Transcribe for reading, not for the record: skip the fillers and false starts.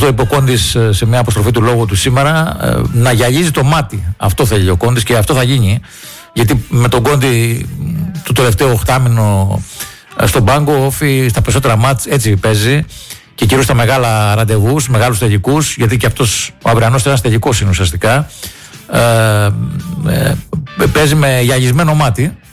το είπε ο Κόντης σε μια αποστροφή του λόγου του σήμερα, να γυαλίζει το μάτι. Αυτό θέλει ο Κόντης και αυτό θα γίνει. Γιατί με τον Κόντι το τελευταίο οχτάμινο στον πάγκο, όφι στα περισσότερα μάτς έτσι παίζει. Και κυρίως στα μεγάλα ραντεβού, μεγάλους τελικούς, γιατί και αυτός ο αυριανός ένας τελικός είναι ουσιαστικά. Παίζει με γυαλισμένο μάτι.